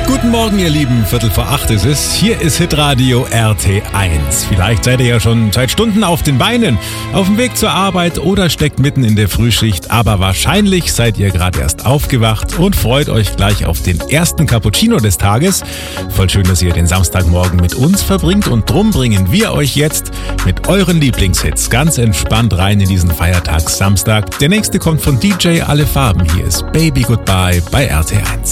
Guten Morgen, ihr Lieben. 7:45 ist es. Hier ist Hitradio RT1. Vielleicht seid ihr ja schon seit Stunden auf den Beinen, auf dem Weg zur Arbeit oder steckt mitten in der Frühschicht. Aber wahrscheinlich seid ihr gerade erst aufgewacht und freut euch gleich auf den ersten Cappuccino des Tages. Voll schön, dass ihr den Samstagmorgen mit uns verbringt. Und drum bringen wir euch jetzt mit euren Lieblingshits ganz entspannt rein in diesen Feiertagssamstag. Der nächste kommt von DJ Alle Farben. Hier ist Baby Goodbye bei RT1.